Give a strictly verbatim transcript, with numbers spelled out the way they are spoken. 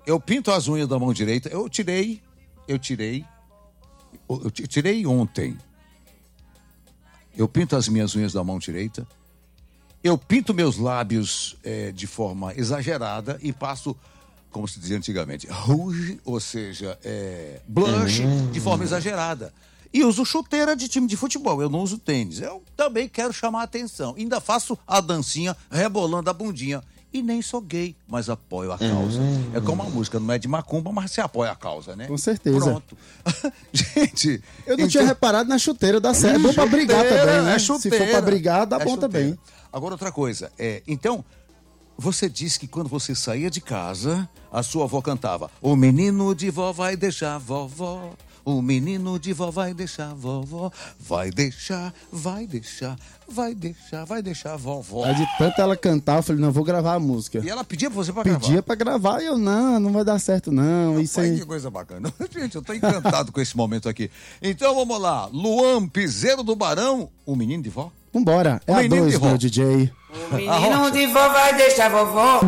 eu pinto as unhas da mão direita. Eu tirei, eu tirei, eu tirei ontem. Eu pinto as minhas unhas da mão direita. Eu pinto meus lábios é, de forma exagerada e passo, como se dizia antigamente, rouge, ou seja, é, blush, uhum. de forma exagerada. E uso chuteira de time de futebol, eu não uso tênis. Eu também quero chamar a atenção. Ainda faço a dancinha rebolando a bundinha. E nem sou gay, mas apoio a causa. Uhum. É como a música, não é de macumba, mas você apoia a causa, né? Com certeza. Pronto. Gente... Eu não então... tinha reparado na chuteira, dá certo. É bom pra brigar também, né? É chuteira. Se for pra brigar, dá é bom chuteira. também. Agora, outra coisa. É, então, você disse que quando você saía de casa, a sua avó cantava: o menino de vó vai deixar vovó. O menino de vó vai deixar vovó. Vai deixar, vai deixar, vai deixar, vai deixar vovó. Aí de tanto ela cantar, eu falei, não, vou gravar a música. E ela pedia pra você pra pedia gravar? Pedia pra gravar e eu, não, não vai dar certo não. Rapaz, isso aí... que coisa bacana. Gente, eu tô encantado com esse momento aqui. Então vamos lá. Luan Piseiro do Barão, o menino de vó? Vambora, é o a dois, meu D J. O menino de vó vai deixar vovó.